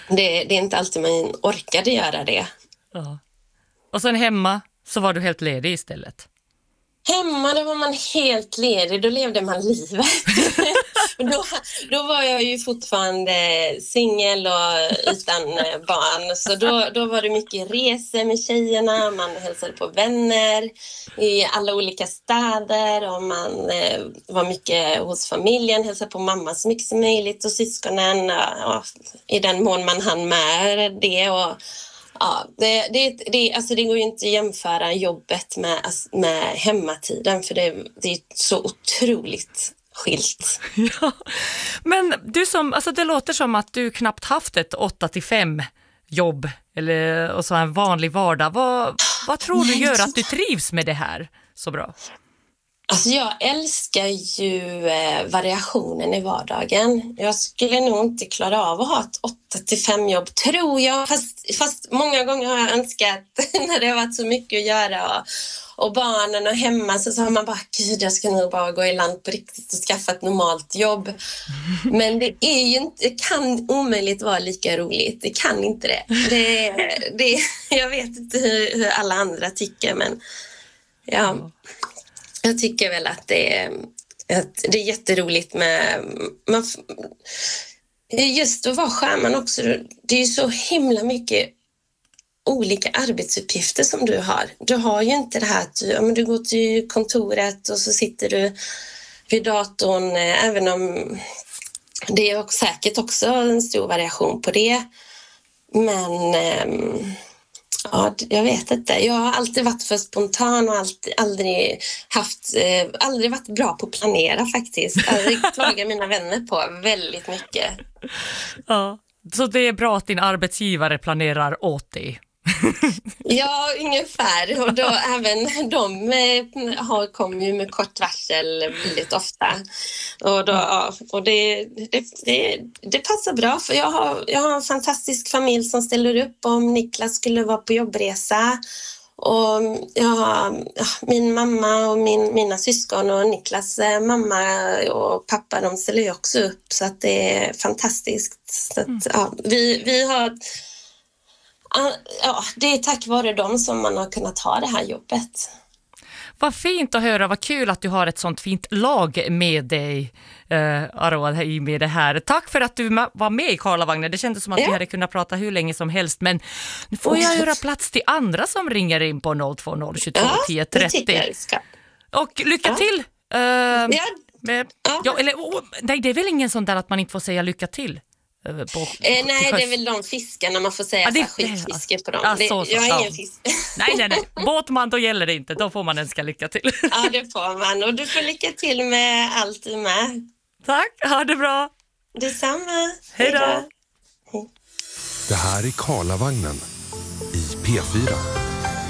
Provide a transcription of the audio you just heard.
Det är inte alltid man orkade göra det. Ja. Och sen hemma så var du helt ledig istället. Hemma då var man helt ledig, då levde man livet. då var jag ju fortfarande singel och utan barn. Så då var det mycket resor med tjejerna, man hälsade på vänner i alla olika städer och man var mycket hos familjen, hälsade på mamma så mycket som möjligt och syskonen i den mån man hann med det. Och ja, alltså det går ju inte att jämföra jobbet med hemmatiden för det är så otroligt skilt. Ja. Men alltså det låter som att du knappt haft ett 8-5 jobb eller och så en vanlig vardag. Vad tror du gör att du trivs med det här så bra? Alltså jag älskar ju variationen i vardagen. Jag skulle nog inte klara av att ha ett 8-5 jobb, tror jag. Fast många gånger har jag önskat när det har varit så mycket att göra och barnen och hemma så har man bara, gud jag ska nog bara gå i land på riktigt och skaffa ett normalt jobb. Men det kan omöjligt vara lika roligt. Det kan inte det. Jag vet inte hur alla andra tycker, men ja. Jag tycker väl att det är jätteroligt med just att vara skärman också. Det är ju så himla mycket olika arbetsuppgifter som du har. Du har ju inte det här att du går till kontoret och så sitter du vid datorn, även om det är säkert också en stor variation på det. Men ja, jag vet inte. Jag har alltid varit för spontan och aldrig varit bra på att planera faktiskt. Jag klagar mina vänner på väldigt mycket. Ja, så det är bra att din arbetsgivare planerar åt dig. Ja, ungefär. Och då även de kommer ju med kort varsel väldigt ofta. Och det passar bra för jag har en fantastisk familj som ställer upp om Niklas skulle vara på jobbresa. Och min mamma och mina syskon och Niklas mamma och pappa, de ställer ju också upp så att det är fantastiskt. Så att, vi har... Ja, det är tack vare dem som man har kunnat ha det här jobbet. Vad fint att höra, vad kul att du har ett sånt fint lag med dig, Aroa, i med det här. Tack för att du var med i Karlavagnen. Det kändes som att vi hade kunnat prata hur länge som helst, men nu får jag göra plats till andra som ringer in på 020 22 10 30. Och lycka till! Nej, det är väl ingen sån där att man inte får säga lycka till? Nej, det är väl de fiskarna man får säga skitfiske på dem. Jag har ingen fisk. Nej. Båtman, då gäller det inte. Då får man önska lycka till. Ja, det får man. Och du får lycka till med allt du med. Tack, ha det bra. Detsamma. Hej då. Det här är Karlavagnen i P4.